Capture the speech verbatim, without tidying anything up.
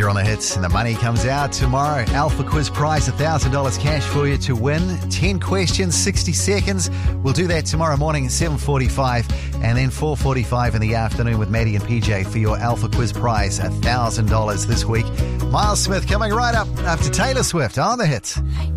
You're on the hits, and the money comes out tomorrow. Alpha Quiz prize, one thousand dollars cash for you to win. ten questions, sixty seconds. We'll do that tomorrow morning at seven forty-five, and then four forty-five in the afternoon with Maddie and P J for your Alpha Quiz prize, one thousand dollars this week. Miles Smith coming right up after Taylor Swift on the hits.